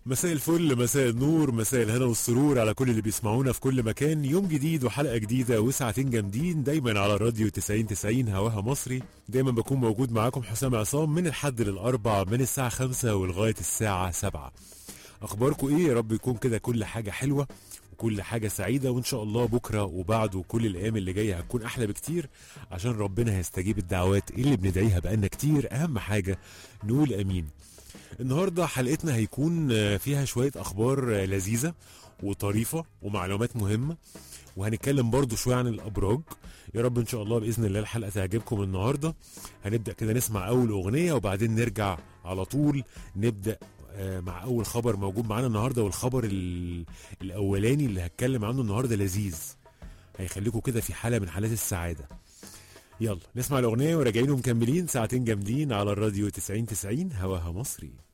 مساء الفل، مساء النور، مساء الهنا والسرور على كل اللي بيسمعونا في كل مكان. يوم جديد وحلقة جديدة وساعتين جامدين دايما على الراديو 90 هواها مصري. دايما بكون موجود معاكم حسام عصام من الحد للأربع من الساعة 5 ولغاية الساعة 7. أخباركم إيه؟ يا رب يكون كده كل حاجة حلوة وكل حاجة سعيدة، وإن شاء الله بكرة وبعده وكل الأيام اللي جاية هتكون أحلى بكتير، عشان ربنا هيستجيب الدعوات اللي بندعيها بقالنا كتير. أهم حاجة نقول أمين. النهارده حلقتنا هيكون فيها شوية أخبار لذيذة وطريفة ومعلومات مهمة، وهنتكلم برضو شوية عن الأبراج. يا رب إن شاء الله بإذن الله الحلقة تعجبكم النهارده. هنبدأ كده نسمع أول أغنية وبعدين نرجع على طول نبدأ مع أول خبر موجود معانا النهارده. والخبر الأولاني اللي هتكلم عنه النهارده لذيذ، هيخليكم كده في حالة من حالات السعادة. يلا نسمع الأغنية وراجعين ومكملين ساعتين جامدين على الراديو 90 هواها مصري.